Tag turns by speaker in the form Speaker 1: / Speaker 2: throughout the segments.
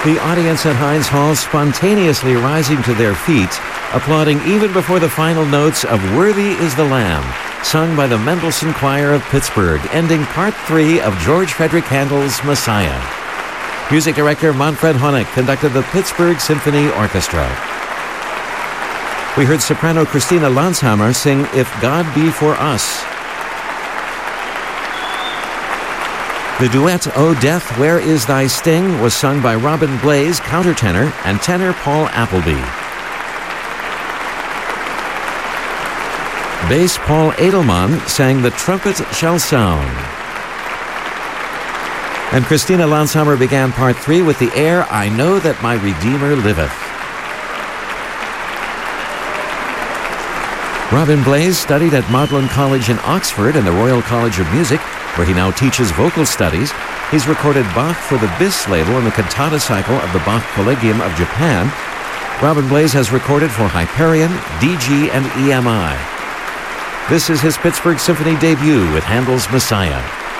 Speaker 1: The audience at Heinz Hall spontaneously rising to their feet, applauding even before the final notes of Worthy is the Lamb, sung by the Mendelssohn Choir of Pittsburgh, ending Part 3 of George Frederick Handel's Messiah. Music director Manfred Honeck conducted the Pittsburgh Symphony Orchestra. We heard soprano Christina Lanshammer sing If God Be For Us. The duet O Death, Where Is Thy Sting was sung by Robin Blaze, countertenor, and tenor Paul Appleby. Bass Paul Edelman sang The Trumpet Shall Sound. And Christina Lanshammer began Part 3 with the air I Know That My Redeemer Liveth. Robin Blaze studied at Magdalen College in Oxford and the Royal College of Music, where he now teaches vocal studies. He's recorded Bach for the BIS label and the cantata cycle of the Bach Collegium of Japan. Robin Blaze has recorded for Hyperion, DG, and EMI. This is his Pittsburgh Symphony debut with Handel's Messiah.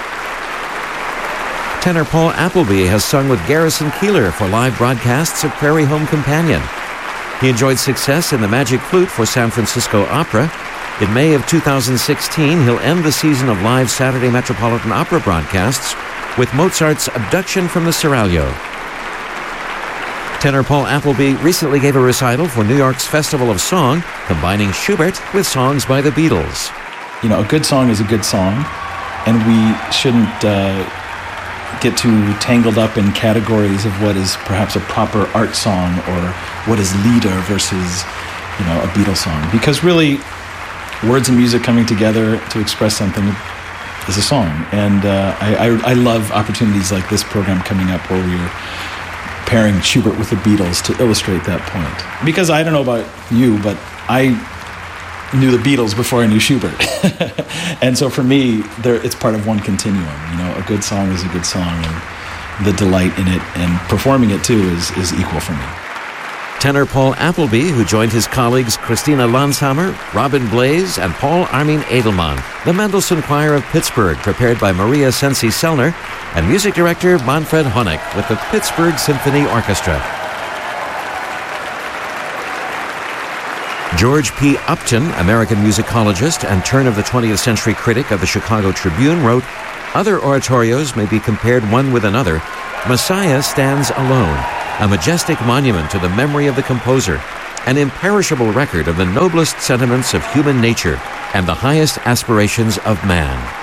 Speaker 1: Tenor Paul Appleby has sung with Garrison Keillor for live broadcasts of Prairie Home Companion. He enjoyed success in the Magic Flute for San Francisco Opera. In May of 2016, he'll end the season of live Saturday Metropolitan Opera broadcasts with Mozart's Abduction from the Seraglio. Tenor Paul Appleby recently gave a recital for New York's Festival of Song, combining Schubert with songs by the Beatles.
Speaker 2: You know, a good song is a good song, and we shouldn't get too tangled up in categories of what is perhaps a proper art song or what is Lieder versus, you know, a Beatles song. Because really, words and music coming together to express something is a song. And I love opportunities like this program coming up where we're pairing Schubert with the Beatles to illustrate that point. Because I don't know about you, but I knew the Beatles before I knew Schubert. And so for me, it's part of one continuum. You know, a good song is a good song, and the delight in it and performing it too is equal for me.
Speaker 1: Tenor Paul Appleby, who joined his colleagues Christina Lanshammer, Robin Blaze, and Paul Armin Edelman, the Mendelssohn Choir of Pittsburgh, prepared by Maria Sensi-Sellner, and music director Manfred Honeck with the Pittsburgh Symphony Orchestra. George P. Upton, American musicologist and turn of the 20th century critic of the Chicago Tribune, wrote, "Other oratorios may be compared one with another. Messiah stands alone, a majestic monument to the memory of the composer, an imperishable record of the noblest sentiments of human nature and the highest aspirations of man."